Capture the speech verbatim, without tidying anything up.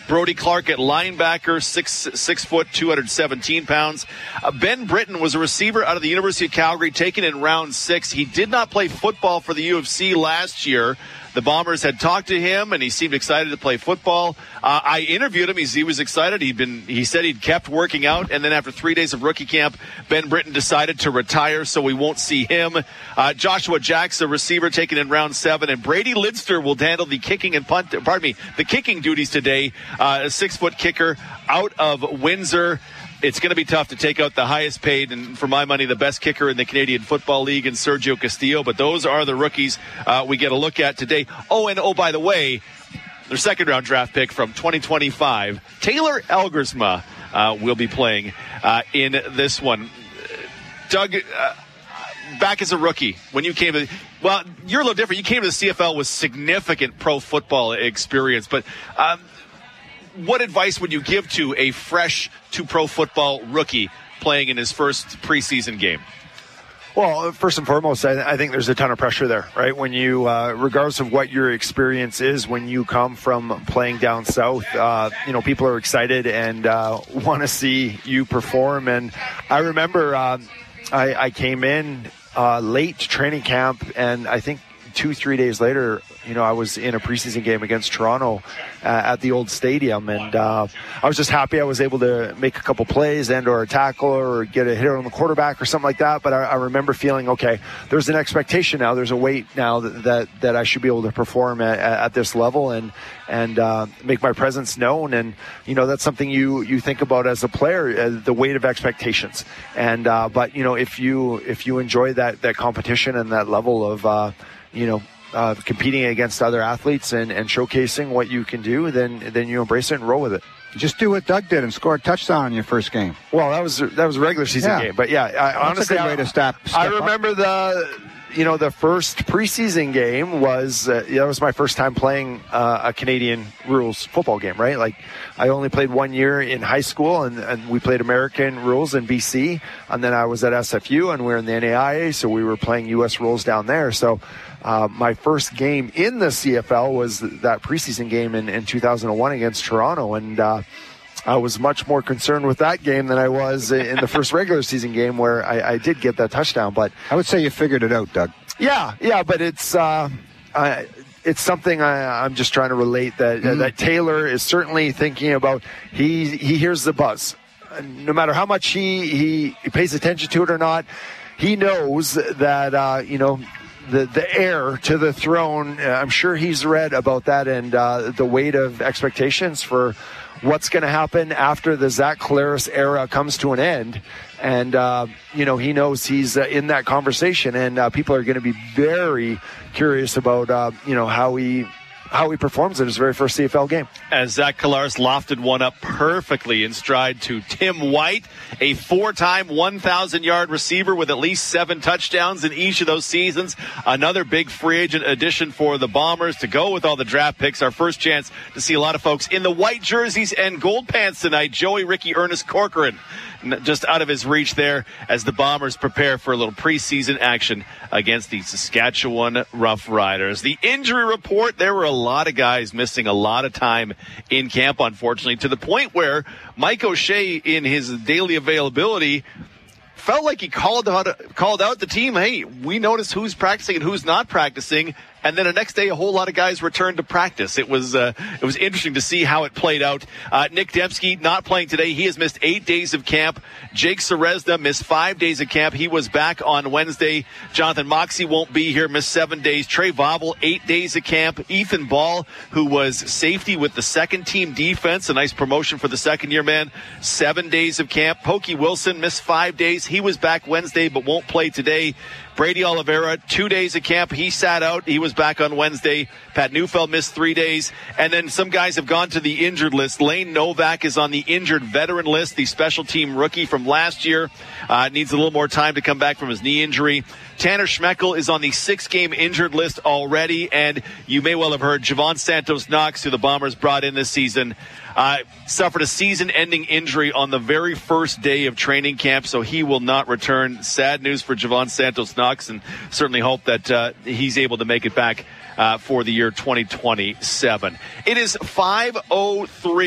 Brody Clark at linebacker, six six foot, two hundred seventeen pounds. Uh, Ben Britton was a receiver out of the University of Calgary, taken in round six. He did not play football for the U of C last year. The Bombers had talked to him, and he seemed excited to play football. Uh, I interviewed him. He's, he was excited. He'd been. He said he'd kept working out, and then after three days of rookie camp, Ben Britton decided to retire, so we won't see him. Uh, Joshua Jack's a receiver taken in round seven, and Brady Lidster will handle the kicking and punt. Pardon me, the kicking duties today. Uh, a six-foot kicker out of Windsor. It's going to be tough to take out the highest paid and, for my money, the best kicker in the Canadian Football League in Sergio Castillo. But those are the rookies uh, we get a look at today. Oh, and oh, by the way, their second-round draft pick from twenty twenty-five, Taylor Elgersma, uh, will be playing uh, in this one. Doug, uh, back as a rookie, when you came to – well, you're a little different. You came to the C F L with significant pro football experience, but um, – what advice would you give to a fresh to pro football rookie playing in his first preseason game? Well, first and foremost, I, I think there's a ton of pressure there, right? When you, uh, regardless of what your experience is, when you come from playing down south, uh, you know, people are excited and uh, want to see you perform. And I remember uh, I, I came in uh, late training camp, and I think two, three days later, you know, I was in a preseason game against Toronto uh, at the old stadium, and uh, I was just happy I was able to make a couple plays and or a tackle or get a hit on the quarterback or something like that. But I, I remember feeling, okay, there's an expectation now, there's a weight now that that, that I should be able to perform at, at this level and and uh, make my presence known. And, you know, that's something you, you think about as a player, uh, the weight of expectations. And uh, but, you know, if you if you enjoy that, that competition and that level of, uh, you know, Uh, competing against other athletes and, and showcasing what you can do, then then you embrace it and roll with it. Just do what Doug did and score a touchdown in your first game. Well, that was that was a regular season yeah. game, but yeah, I, honestly, a good way to stop. I remember up. the you know the first preseason game was uh, that was my first time playing uh, a Canadian rules football game, right? Like I only played one year in high school, and, and we played American rules in B C, and then I was at S F U, and we were in the N A I A, so we were playing U S rules down there. So. Uh, my first game in the C F L was that preseason game in, in two thousand one against Toronto, and uh, I was much more concerned with that game than I was in the first regular season game where I, I did get that touchdown. But I would say you figured it out, Doug. Yeah, yeah, but it's uh, I, it's something I, I'm just trying to relate that mm-hmm. that Taylor is certainly thinking about. He he hears the buzz, no matter how much he he, he pays attention to it or not. He knows that uh, you know. The, the heir to the throne, I'm sure he's read about that and uh, the weight of expectations for what's going to happen after the Zach Collaros era comes to an end. And, uh, you know, he knows he's uh, in that conversation, and uh, people are going to be very curious about, uh, you know, how he how he performs in his very first C F L game. As Zach Collaros lofted one up perfectly in stride to Tim White, a four-time one thousand yard receiver with at least seven touchdowns in each of those seasons. Another big free agent addition for the Bombers to go with all the draft picks. Our first chance to see a lot of folks in the white jerseys and gold pants tonight. Joey Ricky Ernest Corcoran just out of his reach there as the Bombers prepare for a little preseason action against the Saskatchewan Roughriders. The injury report, there were a lot of guys missing a lot of time in camp, unfortunately, to the point where Mike O'Shea, in his daily availability, felt like he called out, called out the team, hey, we noticed who's practicing and who's not practicing. And then the next day, a whole lot of guys returned to practice. It was uh, it was interesting to see how it played out. Uh, Nick Dembski not playing today. He has missed eight days of camp. Jake Serezda missed five days of camp. He was back on Wednesday. Jonathan Moxey won't be here, missed seven days. Trey Vobble, eight days of camp. Ethan Ball, who was safety with the second-team defense, a nice promotion for the second-year man, seven days of camp. Pokey Wilson missed five days. He was back Wednesday but won't play today. Brady Oliveira, two days of camp. He sat out. He was back on Wednesday. Pat Neufeld missed three days. And then some guys have gone to the injured list. Lane Novak is on the injured veteran list, the special team rookie from last year. Uh, needs a little more time to come back from his knee injury. Tanner Schmeckel is on the six-game injured list already. And you may well have heard Javon Santos-Knox, who the Bombers brought in this season, Uh, suffered a season-ending injury on the very first day of training camp, so he will not return. Sad news for Javon Santos-Knox, and certainly hope that uh, he's able to make it back uh, for the year twenty twenty-seven. It is five oh three.